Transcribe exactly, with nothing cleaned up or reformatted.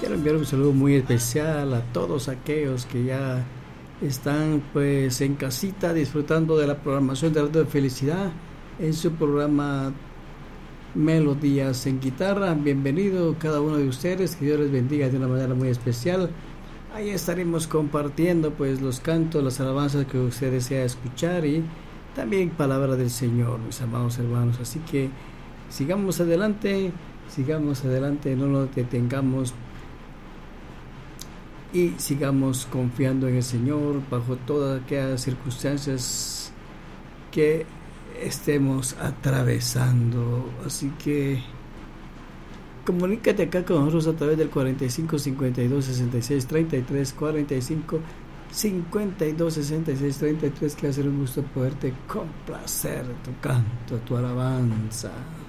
Quiero enviar un saludo muy especial a todos aquellos que ya están pues en casita disfrutando de la programación de Radio Felicidad en su programa Melodías en Guitarra. Bienvenido cada uno de ustedes, que Dios les bendiga de una manera muy especial. Ahí estaremos compartiendo pues los cantos, las alabanzas que usted desea escuchar y también palabra del Señor, mis amados hermanos. Así que sigamos adelante, sigamos adelante, no nos detengamos y sigamos confiando en el Señor bajo todas aquellas circunstancias que estemos atravesando. Así que comunícate acá con nosotros a través del cuarenta y cinco, cincuenta y dos, sesenta y seis, treinta y tres, cuarenta y cinco, cincuenta y dos, sesenta y seis, treinta y tres, que va a ser un gusto poderte complacer tu canto, tu alabanza.